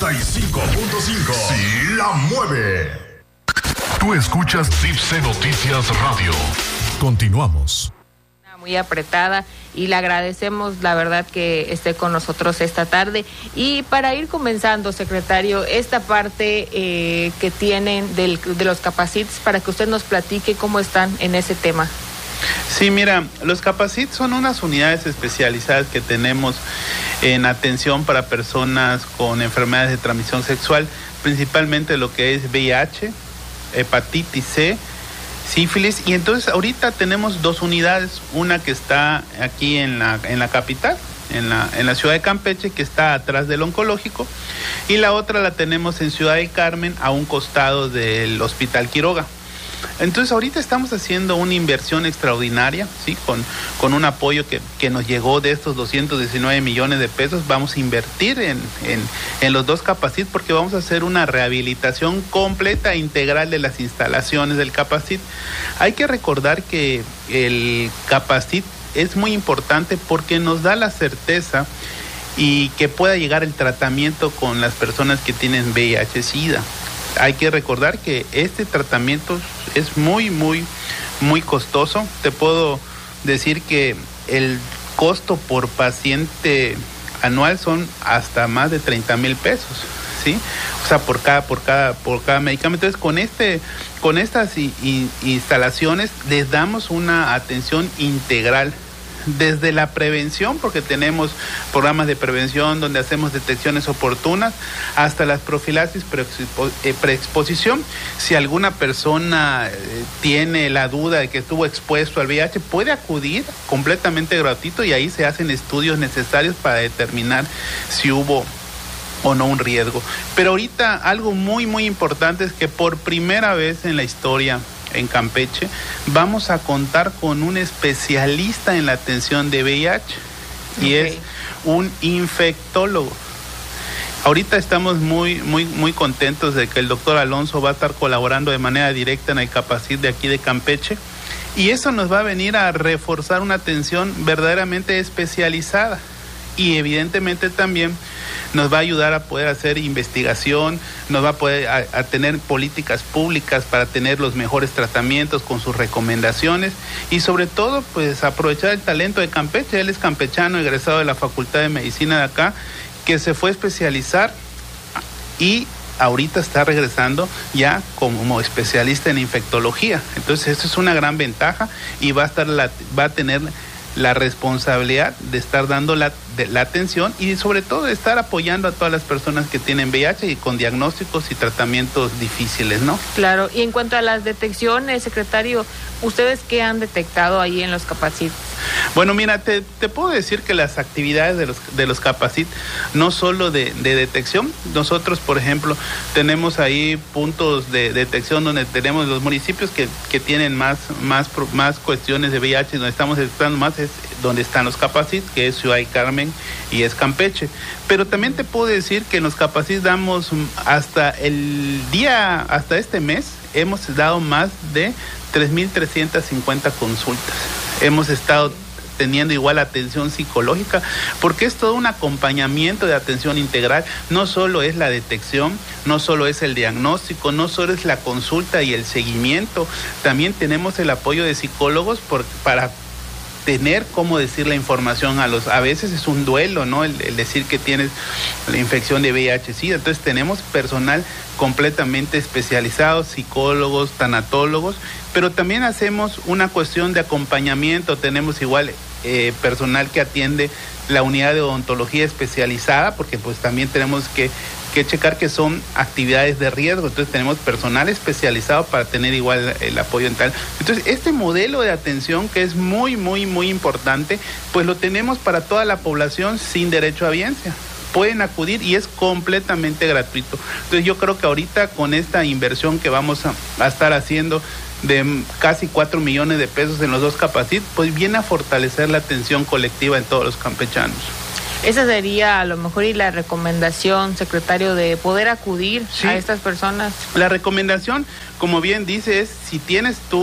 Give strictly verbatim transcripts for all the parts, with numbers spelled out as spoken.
noventa y cinco punto cinco. Sí la mueve. Tú escuchas Tipsy Noticias Radio. Continuamos. Muy apretada y le agradecemos la verdad que esté con nosotros esta tarde. Y para ir comenzando, secretario, esta parte eh, que tienen del, de los Capacits, para que usted nos platique cómo están en ese tema. Sí, mira, los Capacits son unas unidades especializadas que tenemos en atención para personas con enfermedades de transmisión sexual, principalmente lo que es V I H, hepatitis C, sífilis, y entonces ahorita tenemos dos unidades, una que está aquí en la en la capital, en la en la ciudad de Campeche, que está atrás del oncológico, y la otra la tenemos en Ciudad del Carmen, a un costado del Hospital Quiroga. Entonces ahorita estamos haciendo una inversión extraordinaria, sí, con, con un apoyo que, que nos llegó de estos doscientos diecinueve millones de pesos. Vamos a invertir en, en, en los dos Capacit, porque vamos a hacer una rehabilitación completa e integral de las instalaciones del Capacit. Hay que recordar que el Capacit es muy importante porque nos da la certeza y que pueda llegar el tratamiento con las personas que tienen V I H SIDA. Hay que recordar que este tratamiento es muy, muy, muy costoso. Te puedo decir que el costo por paciente anual son hasta más de treinta mil pesos, ¿sí? O sea, por cada, por cada, por cada medicamento. Entonces, con este, con estas i, i, instalaciones les damos una atención integral. Desde la prevención, porque tenemos programas de prevención donde hacemos detecciones oportunas, hasta las profilaxis preexpo- eh, preexposición. Si alguna persona eh, tiene la duda de que estuvo expuesto al V I H, puede acudir completamente gratuito y ahí se hacen estudios necesarios para determinar si hubo o no un riesgo. Pero ahorita algo muy, muy importante es que por primera vez en la historia en Campeche vamos a contar con un especialista en la atención de V I H y okay. Es un infectólogo. Ahorita estamos muy, muy, muy contentos de que el doctor Alonso va a estar colaborando de manera directa en el Capacit de aquí de Campeche, y eso nos va a venir a reforzar una atención verdaderamente especializada, y evidentemente también nos va a ayudar a poder hacer investigación, nos va a poder a, a tener políticas públicas para tener los mejores tratamientos con sus recomendaciones, y sobre todo pues aprovechar el talento de Campeche. Él es campechano, egresado de la Facultad de Medicina de acá, que se fue a especializar y ahorita está regresando ya como especialista en infectología. Entonces esto es una gran ventaja, y va a estar la, va a tener la responsabilidad de estar dando la, de, la atención, y sobre todo de estar apoyando a todas las personas que tienen V I H y con diagnósticos y tratamientos difíciles, ¿no? Claro. Y en cuanto a las detecciones, secretario, ¿ustedes qué han detectado ahí en los Capacit? Bueno, mira, te, te puedo decir que las actividades de los, de los Capacit, no solo de, de detección, nosotros, por ejemplo, tenemos ahí puntos de detección donde tenemos los municipios que, que tienen más, más, más cuestiones de V I H, donde estamos detectando más, es donde están los Capacit, que es Ciudad del Carmen y es Campeche. Pero también te puedo decir que en los Capacit damos hasta el día, hasta este mes, hemos dado más de tres mil trescientas cincuenta consultas. Hemos estado teniendo igual atención psicológica, porque es todo un acompañamiento de atención integral. No solo es la detección, no solo es el diagnóstico, no solo es la consulta y el seguimiento, también tenemos el apoyo de psicólogos por, para tener cómo decir la información a los... A veces es un duelo, ¿no? El, el decir que tienes la infección de V I H SIDA. Entonces tenemos personal completamente especializado, psicólogos, tanatólogos, pero también hacemos una cuestión de acompañamiento. Tenemos igual eh, personal que atiende la unidad de odontología especializada, porque pues también tenemos que que checar que son actividades de riesgo. Entonces tenemos personal especializado para tener igual el apoyo dental. Entonces este modelo de atención, que es muy, muy, muy importante, pues lo tenemos para toda la población sin derecho a biencia. Pueden acudir y es completamente gratuito. Entonces yo creo que ahorita con esta inversión que vamos a, a estar haciendo de casi cuatro millones de pesos en los dos Capacit, pues viene a fortalecer la atención colectiva en todos los campechanos. Esa sería a lo mejor y la recomendación, secretario, de poder acudir sí. a estas personas. La recomendación, como bien dice, es si tienes tú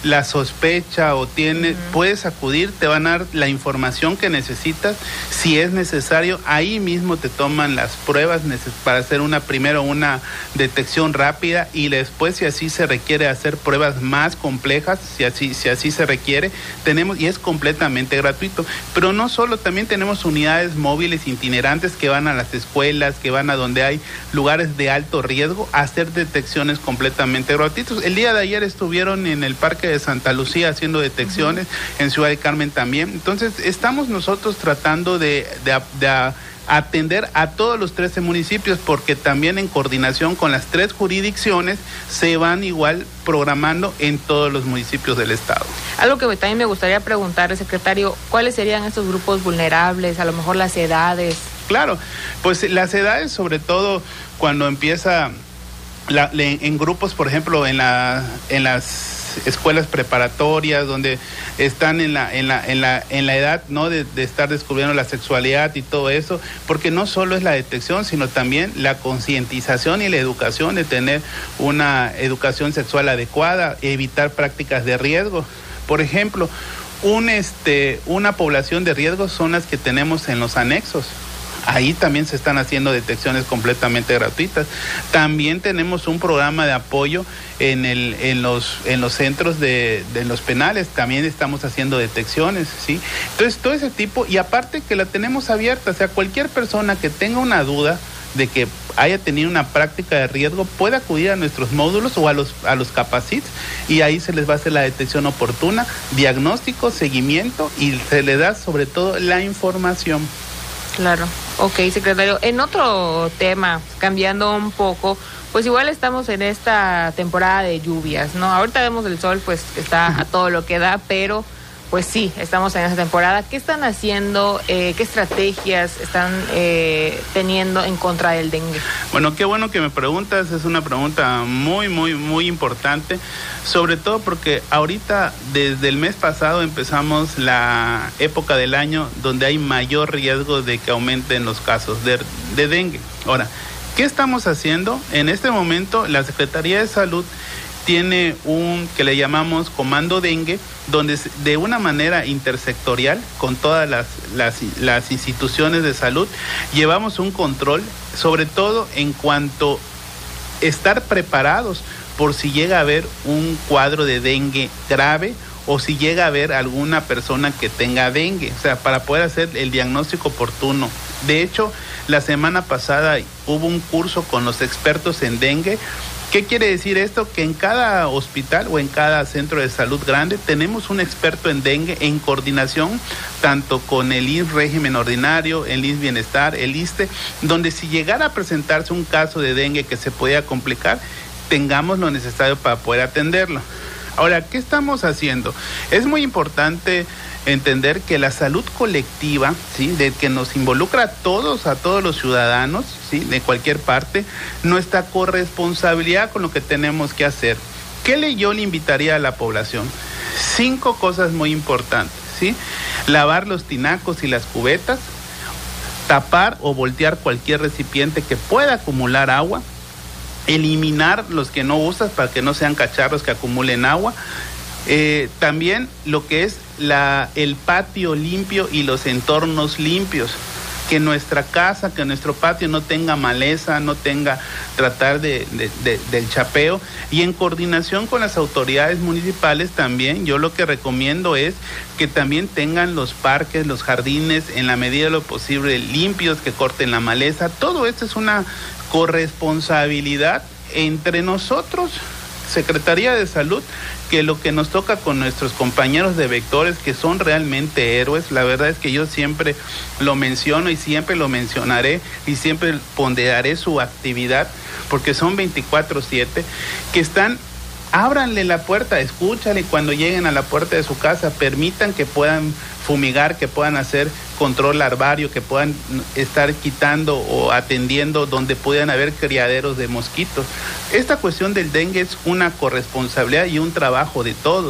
la sospecha o tienes, uh-huh. puedes acudir, te van a dar la información que necesitas. Si es necesario, ahí mismo te toman las pruebas neces- para hacer una primero una detección rápida y después, si así se requiere, hacer pruebas más complejas, si así, si así se requiere, tenemos, y es completamente gratuito. Pero no solo, también tenemos unidades móviles itinerantes que van a las escuelas, que van a donde hay lugares de alto riesgo, a hacer detecciones completamente gratuitas. El día de ayer estuvieron en el Parque de Santa Lucía haciendo detecciones, uh-huh. en Ciudad del Carmen también. Entonces, estamos nosotros tratando de, de, de atender a todos los trece municipios, porque también en coordinación con las tres jurisdicciones se van igual programando en todos los municipios del estado. Algo que también me gustaría preguntarle, secretario, ¿cuáles serían estos grupos vulnerables? A lo mejor las edades. Claro, pues las edades, sobre todo cuando empieza la, le, en grupos, por ejemplo, en la en las escuelas preparatorias, donde están en la en la en la en la edad, ¿no?, de, de estar descubriendo la sexualidad y todo eso, porque no solo es la detección, sino también la concientización y la educación de tener una educación sexual adecuada, evitar prácticas de riesgo. Por ejemplo, un este una población de riesgo son las que tenemos en los anexos. Ahí también se están haciendo detecciones completamente gratuitas. También tenemos un programa de apoyo en el en los en los centros de, de los penales. También estamos haciendo detecciones, ¿sí? Entonces, todo ese tipo, y aparte que la tenemos abierta, o sea, cualquier persona que tenga una duda de que haya tenido una práctica de riesgo puede acudir a nuestros módulos o a los a los capacits, y ahí se les va a hacer la detección oportuna, diagnóstico, seguimiento, y se le da sobre todo la información. Claro, ok, secretario. En otro tema, cambiando un poco, pues igual estamos en esta temporada de lluvias, ¿no? Ahorita vemos el sol, pues está a todo lo que da, pero pues sí, estamos en esa temporada. ¿Qué están haciendo? Eh, ¿Qué estrategias están eh, teniendo en contra del dengue? Bueno, qué bueno que me preguntas, es una pregunta muy, muy, muy importante, sobre todo porque ahorita, desde el mes pasado, empezamos la época del año donde hay mayor riesgo de que aumenten los casos de, de dengue. Ahora, ¿qué estamos haciendo? En este momento, la Secretaría de Salud tiene un que le llamamos Comando Dengue, donde de una manera intersectorial, con todas las, las, las instituciones de salud, llevamos un control, sobre todo en cuanto a estar preparados por si llega a haber un cuadro de dengue grave o si llega a haber alguna persona que tenga dengue, o sea, para poder hacer el diagnóstico oportuno. De hecho, la semana pasada hubo un curso con los expertos en dengue. ¿Qué quiere decir esto? Que en cada hospital o en cada centro de salud grande tenemos un experto en dengue en coordinación tanto con el I M S S Régimen Ordinario, el I M S S Bienestar, el I S S S T E, donde si llegara a presentarse un caso de dengue que se pueda complicar, tengamos lo necesario para poder atenderlo. Ahora, ¿qué estamos haciendo? Es muy importante entender que la salud colectiva, ¿sí?, de que nos involucra a todos, a todos los ciudadanos, ¿sí?, de cualquier parte, nuestra corresponsabilidad con lo que tenemos que hacer. ¿Qué le yo le invitaría a la población? Cinco cosas muy importantes, ¿sí? Lavar los tinacos y las cubetas, tapar o voltear cualquier recipiente que pueda acumular agua, eliminar los que no usas para que no sean cacharros que acumulen agua. Eh, también lo que es la, el patio limpio y los entornos limpios, que nuestra casa, que nuestro patio no tenga maleza, no tenga tratar de, de, de, del chapeo, y en coordinación con las autoridades municipales también, yo lo que recomiendo es que también tengan los parques, los jardines, en la medida de lo posible limpios, que corten la maleza. Todo esto es una corresponsabilidad entre nosotros, Secretaría de Salud, que lo que nos toca con nuestros compañeros de vectores, que son realmente héroes. La verdad es que yo siempre lo menciono y siempre lo mencionaré y siempre ponderaré su actividad, porque son veinticuatro siete, que están, ábranle la puerta, escúchale cuando lleguen a la puerta de su casa, permitan que puedan fumigar, que puedan hacer control larvario, que puedan estar quitando o atendiendo donde puedan haber criaderos de mosquitos. Esta cuestión del dengue es una corresponsabilidad y un trabajo de todos.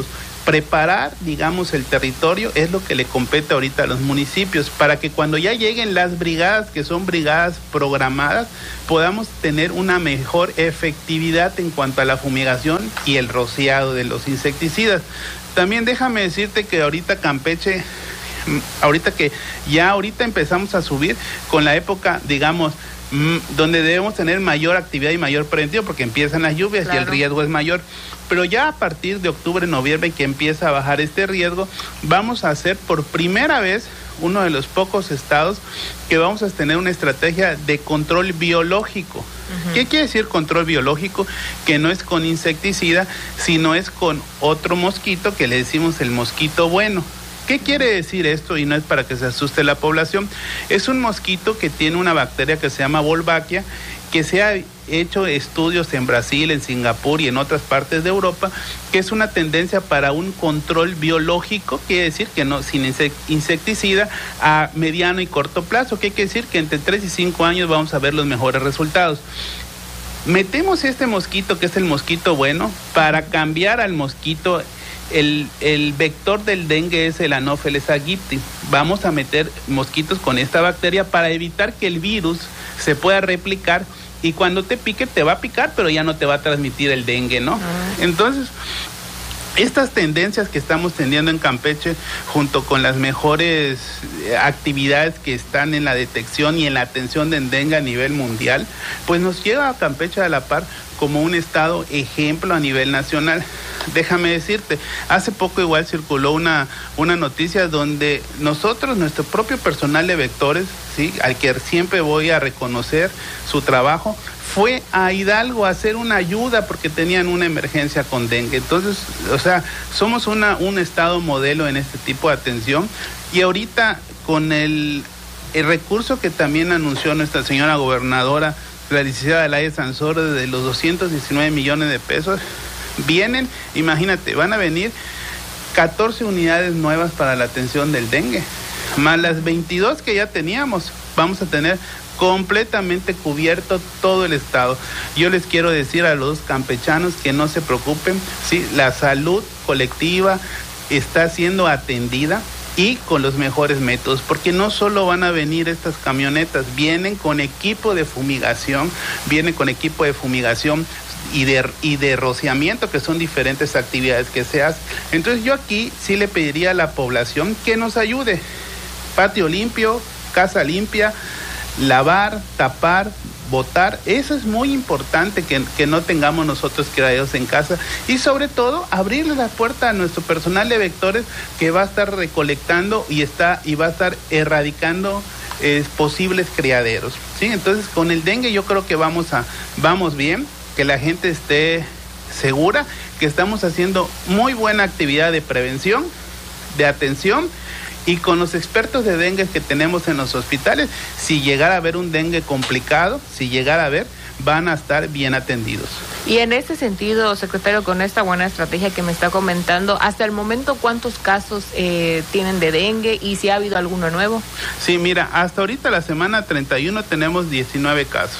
preparar, digamos, el territorio es lo que le compete ahorita a los municipios, para que cuando ya lleguen las brigadas, que son brigadas programadas, podamos tener una mejor efectividad en cuanto a la fumigación y el rociado de los insecticidas. También déjame decirte que ahorita Campeche, ahorita que ya ahorita empezamos a subir con la época, digamos, donde debemos tener mayor actividad y mayor preventivo, porque empiezan las lluvias, claro, y el riesgo es mayor. Pero ya a partir de octubre, noviembre, que empieza a bajar este riesgo, vamos a hacer por primera vez uno de los pocos estados que vamos a tener una estrategia de control biológico. Uh-huh. ¿Qué quiere decir control biológico? Que no es con insecticida, sino es con otro mosquito que le decimos el mosquito bueno. ¿Qué quiere decir esto? Y no es para que se asuste la población. Es un mosquito que tiene una bacteria que se llama Wolbachia, que se ha hecho estudios en Brasil, en Singapur y en otras partes de Europa, que es una tendencia para un control biológico, quiere decir que no sin insecticida, a mediano y corto plazo, que quiere decir que entre tres y cinco años vamos a ver los mejores resultados. Metemos este mosquito, que es el mosquito bueno, para cambiar al mosquito. El, el vector del dengue es el Anopheles aegypti. Vamos a meter mosquitos con esta bacteria para evitar que el virus se pueda replicar, y cuando te pique te va a picar, pero ya no te va a transmitir el dengue, ¿no? Uh-huh. Entonces, estas tendencias que estamos teniendo en Campeche, junto con las mejores actividades que están en la detección y en la atención del dengue a nivel mundial, pues nos lleva a Campeche a la par como un estado ejemplo a nivel nacional. Déjame decirte, hace poco igual circuló una, una noticia donde nosotros, nuestro propio personal de vectores, ¿sí?, al que siempre voy a reconocer su trabajo, fue a Hidalgo a hacer una ayuda porque tenían una emergencia con dengue. Entonces, o sea, somos una, un estado modelo en este tipo de atención, y ahorita con el, el recurso que también anunció nuestra señora gobernadora, la licenciada Laia Sansores, de los doscientos diecinueve millones de pesos, vienen, imagínate, van a venir catorce unidades nuevas para la atención del dengue, más las veintidós que ya teníamos. Vamos a tener completamente cubierto todo el estado. Yo les quiero decir a los campechanos que no se preocupen, ¿sí? La salud colectiva está siendo atendida, y con los mejores métodos, porque no solo van a venir estas camionetas, vienen con equipo de fumigación, vienen con equipo de fumigación y de, y de rociamiento, que son diferentes actividades que se hacen. Entonces yo aquí sí le pediría a la población que nos ayude. Patio limpio, casa limpia, lavar, tapar, botar. Eso es muy importante, que, que no tengamos nosotros criaderos en casa, y sobre todo abrirle la puerta a nuestro personal de vectores, que va a estar recolectando y está y va a estar erradicando eh, posibles criaderos, ¿sí? Entonces con el dengue yo creo que vamos a vamos bien, que la gente esté segura que estamos haciendo muy buena actividad de prevención, de atención. Y con los expertos de dengue que tenemos en los hospitales, si llegara a haber un dengue complicado, si llegara a haber, van a estar bien atendidos. Y en este sentido, secretario, con esta buena estrategia que me está comentando, hasta el momento, ¿cuántos casos eh, tienen de dengue y si ha habido alguno nuevo? Sí, mira, hasta ahorita la semana treinta y uno tenemos diecinueve casos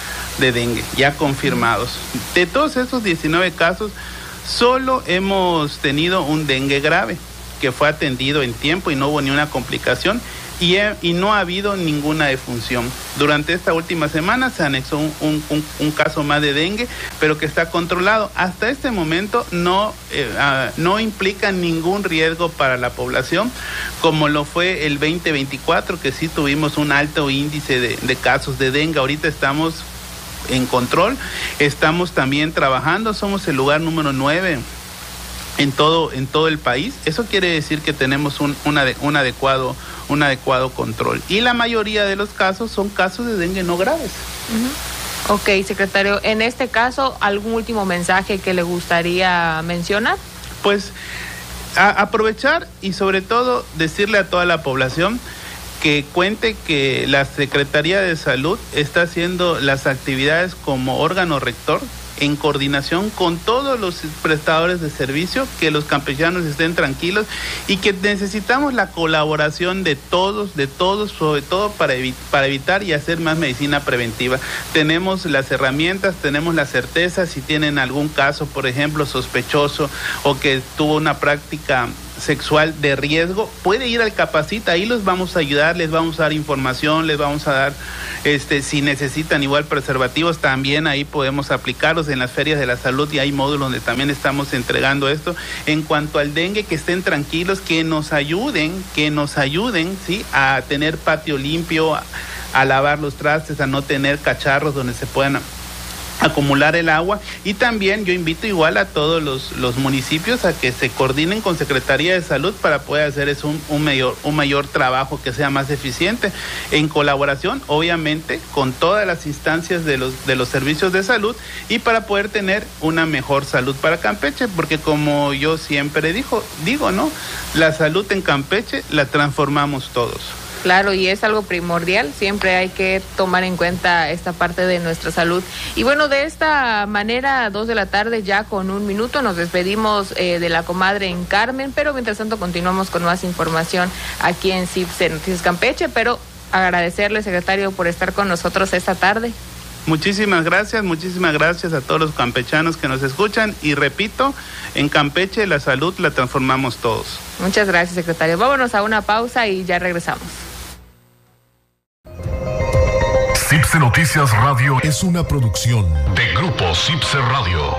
de dengue ya confirmados. De todos esos diecinueve casos, solo hemos tenido un dengue grave, que fue atendido en tiempo y no hubo ni una complicación, y, he, y no ha habido ninguna defunción. Durante esta última semana se anexó un, un, un, un caso más de dengue, pero que está controlado. Hasta este momento no, eh, uh, no implica ningún riesgo para la población, como lo fue el veinte veinticuatro, que sí tuvimos un alto índice de, de casos de dengue. Ahorita estamos en control, estamos también trabajando, somos el lugar número nueve en todo en todo el país. Eso quiere decir que tenemos un, un, ade, un adecuado un adecuado control, y la mayoría de los casos son casos de dengue no graves. Uh-huh. Ok, secretario, en este caso, ¿algún último mensaje que le gustaría mencionar? Pues a, aprovechar y sobre todo decirle a toda la población que cuente que la Secretaría de Salud está haciendo las actividades como órgano rector en coordinación con todos los prestadores de servicio, que los campechanos estén tranquilos y que necesitamos la colaboración de todos, de todos, sobre todo para, evi- para evitar y hacer más medicina preventiva. Tenemos las herramientas, tenemos la certeza, si tienen algún caso, por ejemplo, sospechoso o que tuvo una práctica sexual de riesgo, puede ir al Capacita, ahí los vamos a ayudar, les vamos a dar información, les vamos a dar, este, si necesitan igual preservativos, también ahí podemos aplicarlos en las ferias de la salud y hay módulos donde también estamos entregando esto. En cuanto al dengue, que estén tranquilos, que nos ayuden, que nos ayuden, ¿sí?, a tener patio limpio, a, a lavar los trastes, a no tener cacharros donde se puedan acumular el agua, y también yo invito igual a todos los, los municipios a que se coordinen con Secretaría de Salud para poder hacer eso un, un mayor un mayor trabajo que sea más eficiente, en colaboración obviamente con todas las instancias de los de los servicios de salud, y para poder tener una mejor salud para Campeche, porque como yo siempre digo, digo, ¿no? La salud en Campeche la transformamos todos. Claro, y es algo primordial, siempre hay que tomar en cuenta esta parte de nuestra salud. Y bueno, de esta manera, dos de la tarde ya con un minuto, nos despedimos eh, de la comadre en Carmen, pero mientras tanto continuamos con más información aquí en C I P C Noticias Campeche, pero agradecerle, secretario, por estar con nosotros esta tarde. Muchísimas gracias, muchísimas gracias a todos los campechanos que nos escuchan, y repito, en Campeche la salud la transformamos todos. Muchas gracias, secretario. Vámonos a una pausa y ya regresamos. C I P C Noticias Radio es una producción de Grupo C I P C Radio.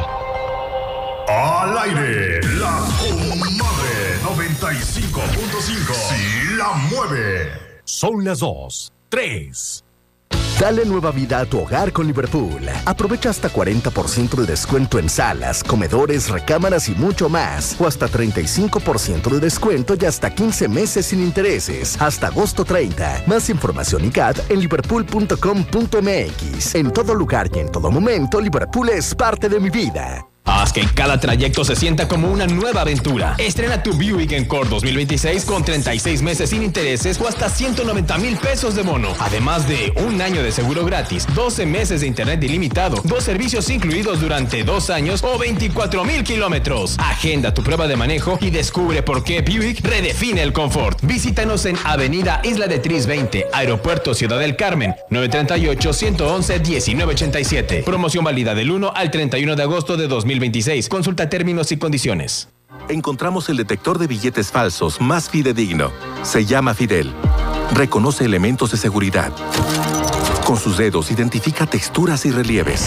Al aire, la comadre noventa y cinco punto cinco. Sí la mueve. Son las dos, tres. Dale nueva vida a tu hogar con Liverpool. Aprovecha hasta cuarenta por ciento de descuento en salas, comedores, recámaras y mucho más. O hasta treinta y cinco por ciento de descuento y hasta quince meses sin intereses. Hasta agosto treinta. Más información y C A D en liverpool punto com punto m x. En todo lugar y en todo momento, Liverpool es parte de mi vida. Haz que cada trayecto se sienta como una nueva aventura. Estrena tu Buick Encore dos mil veintiséis con treinta y seis meses sin intereses o hasta ciento noventa mil pesos de bono. Además de un año de seguro gratis, doce meses de internet ilimitado, dos servicios incluidos durante dos años o veinticuatro mil kilómetros. Agenda tu prueba de manejo y descubre por qué Buick redefine el confort. Visítanos en Avenida Isla de Tris veinte, Aeropuerto Ciudad del Carmen, nueve tres ocho, uno uno uno, uno nueve ocho siete. Promoción válida del uno al treinta y uno de agosto de dos mil veintiséis. Consulta términos y condiciones. Encontramos el detector de billetes falsos más fidedigno. Se llama Fidel. Reconoce elementos de seguridad. Con sus dedos identifica texturas y relieves.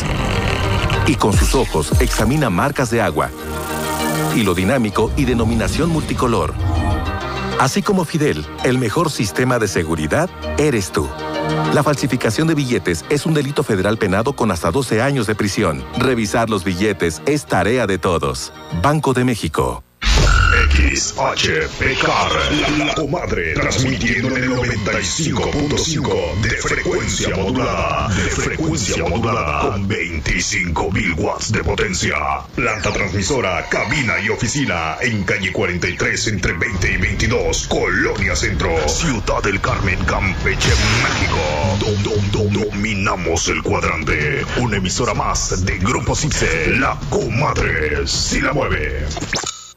Y con sus ojos examina marcas de agua. Hilo dinámico y denominación multicolor. Así como Fidel, el mejor sistema de seguridad eres tú. La falsificación de billetes es un delito federal penado con hasta doce años de prisión. Revisar los billetes es tarea de todos. Banco de México. X H P K R, la, la comadre, transmitiendo en el noventa y cinco punto cinco de frecuencia modulada, de frecuencia modulada, con veinticinco mil watts de potencia. Planta transmisora, cabina y oficina en calle cuarenta y tres entre veinte y veintidós, Colonia Centro, Ciudad del Carmen, Campeche, México. Dom, dom, dom, dominamos el cuadrante. Una emisora más de Grupo C I P C, la comadre, si la mueve.